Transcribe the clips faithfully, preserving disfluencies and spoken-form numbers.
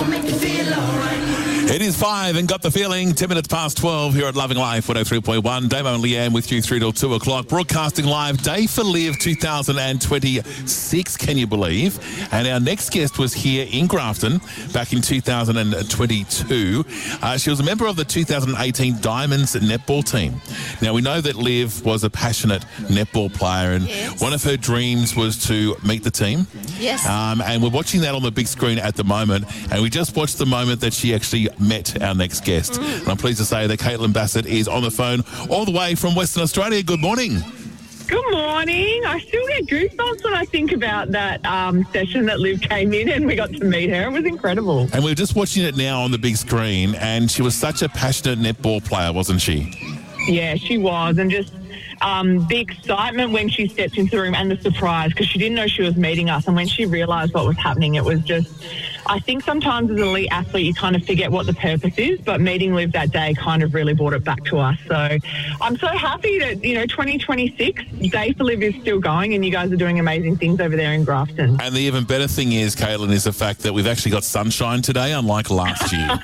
It is five and got the feeling. Ten minutes past twelve here at Loving Life one oh three point one. Damo and Leanne with you through till two o'clock. Broadcasting live, Day for Live two thousand twenty-six, can you believe? And our next guest was here in Grafton back in two thousand twenty-two. Uh, she was a member of the two thousand eighteen Diamonds netball team. Now, we know that Liv was a passionate netball player, and yes. one of her dreams was to meet the team. Yes. Um, and we're watching that on the big screen at the moment, and we just watched the moment that she actually met our next guest. Mm. And I'm pleased to say that Caitlin Bassett is on the phone all the way from Western Australia. Good morning. Good morning. I still get goosebumps when I think about that um, session that Liv came in and we got to meet her. It was incredible. And we're just watching it now on the big screen, and she was such a passionate netball player, wasn't she? Yeah, she was. And just um, the excitement when she stepped into the room and the surprise, because she didn't know she was meeting us. And when she realised what was happening, it was just... I think sometimes as an elite athlete, you kind of forget what the purpose is, but meeting Liv that day kind of really brought it back to us. So I'm so happy that, you know, twenty twenty-six, Day for Liv is still going, and you guys are doing amazing things over there in Grafton. And the even better thing is, Caitlin, is the fact that we've actually got sunshine today, unlike last year.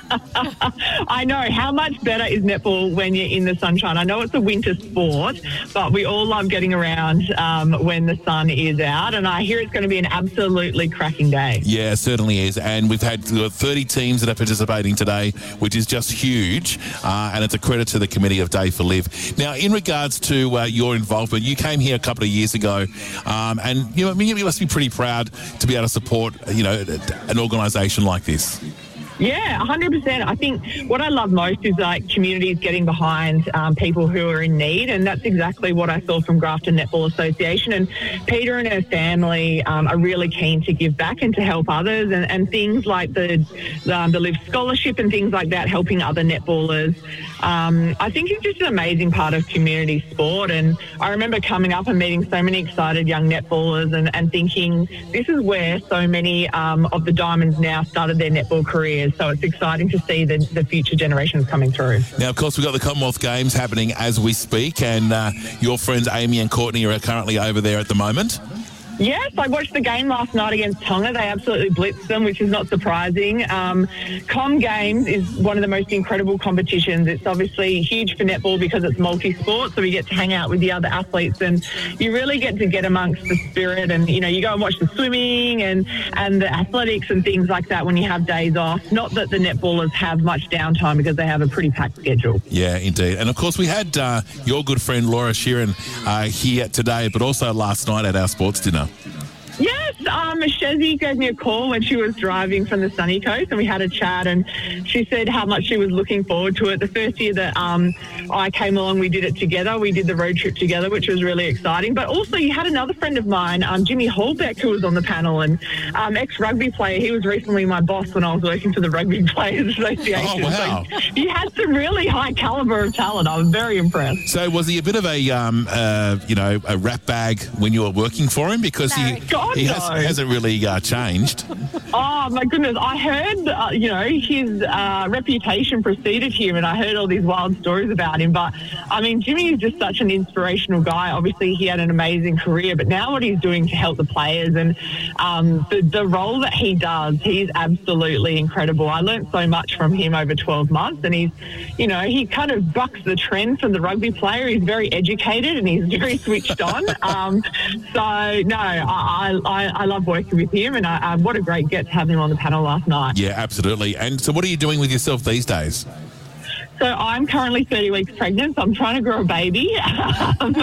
I know. How much better is netball when you're in the sunshine? I know it's a winter sport, but we all love getting around um, when the sun is out, and I hear it's going to be an absolutely cracking day. Yeah, it certainly is. And we've had thirty teams that are participating today, which is just huge, uh, and it's a credit to the committee of Day for Live. Now, in regards to uh, your involvement, you came here a couple of years ago, um, and you know, I mean, you must be pretty proud to be able to support, you know, an organisation like this. Yeah, one hundred percent. I think what I love most is like communities getting behind um, people who are in need, and that's exactly what I saw from Grafton Netball Association. And Peter and her family um, are really keen to give back and to help others, and, and things like the um, the Live Scholarship and things like that, helping other netballers. Um, I think it's just an amazing part of community sport, and I remember coming up and meeting so many excited young netballers and, and thinking this is where so many um, of the Diamonds now started their netball careers. So it's exciting to see the, the future generations coming through. Now, of course, we've got the Commonwealth Games happening as we speak, and uh, your friends Amy and Courtney are currently over there at the moment. Yes, I watched the game last night against Tonga. They absolutely blitzed them, which is not surprising. Um, Com Games is one of the most incredible competitions. It's obviously huge for netball because it's multi-sport, so we get to hang out with the other athletes, and you really get to get amongst the spirit. And, you know, you go and watch the swimming and, and the athletics and things like that when you have days off. Not that the netballers have much downtime because they have a pretty packed schedule. Yeah, indeed. And, of course, we had uh, your good friend Laura Sheeran uh, here today, but also last night at our sports dinner. Yes, um, Shezi gave me a call when she was driving from the sunny coast, and we had a chat, and she said how much she was looking forward to it. The first year that um, I came along, we did it together. We did the road trip together, which was really exciting. But also you had another friend of mine, um, Jimmy Holbeck, who was on the panel, and um, ex-rugby player. He was recently my boss when I was working for the Rugby Players Association. Oh, wow. So he had some really high caliber of talent. I was very impressed. So was he a bit of a, um, uh, you know, a rat bag when you were working for him? Because no. he, God, he no. has, hasn't really uh, changed. Oh, my goodness. I heard, uh, you know, his uh, reputation preceded him, and I heard all these wild stories about him. But, I mean, Jimmy is just such an inspirational guy. Obviously, he had an amazing career, but now what he's doing to help the players and um, the, the role that he does, he's absolutely incredible. I learned so much from him over twelve months, and he's, you know, he kind of bucks the trend from the rugby player. He's very educated and he's very switched on. um, so, no, I, I, I love working with him, and I, uh, what a great get to have him on the panel last night. Yeah, absolutely. And so what are you doing with yourself these days? So I'm currently thirty weeks pregnant, so I'm trying to grow a baby, um,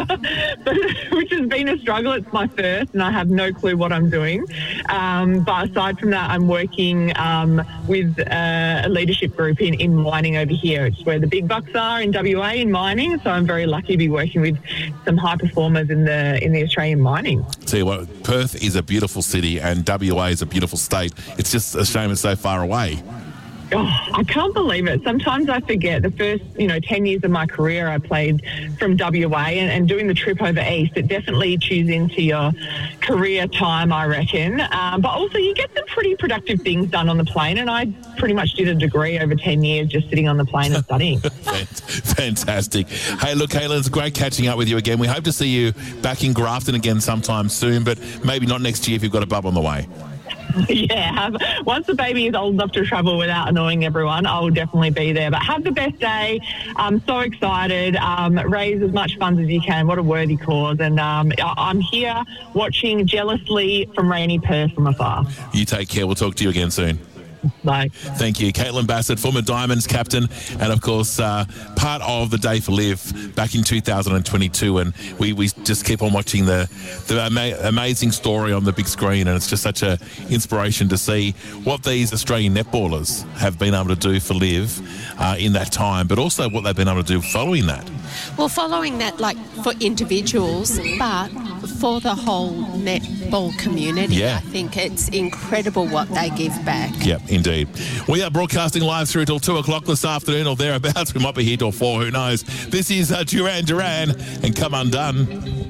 which has been a struggle. It's my first, and I have no clue what I'm doing. Um, but aside from that, I'm working um, with uh, a leadership group in, in mining over here. It's where the big bucks are in W A in mining, so I'm very lucky to be working with some high performers in the in the Australian mining. Tell you what, Perth is a beautiful city and W A is a beautiful state. It's just a shame it's so far away. Oh, I can't believe it. Sometimes I forget. The first, you know, ten years of my career, I played from W A, and, and doing the trip over east, it definitely chews into your career time, I reckon. Um, but also you get some pretty productive things done on the plane, and I pretty much did a degree over ten years just sitting on the plane and studying. Fantastic. Hey, look, Caitlin, it's great catching up with you again. We hope to see you back in Grafton again sometime soon, but maybe not next year if you've got a bub on the way. Yeah, have, once the baby is old enough to travel without annoying everyone, I will definitely be there. But have the best day. I'm so excited. Um, raise as much funds as you can. What a worthy cause. And um, I- I'm here watching jealously from rainy Perth from afar. You take care. We'll talk to you again soon. Bye. Thank you. Caitlin Bassett, former Diamonds captain, and of course, uh, part of the Day for Live back in two thousand twenty-two. And we, we just keep on watching the, the ama- amazing story on the big screen. And it's just such an inspiration to see what these Australian netballers have been able to do for Live uh, in that time, but also what they've been able to do following that. Well, following that, like for individuals, but for the whole netball community, Yeah. I think it's incredible what they give back. Yep, indeed. We are broadcasting live through till two o'clock this afternoon or thereabouts. We might be here till four, who knows. This is uh, Duran Duran and Come Undone.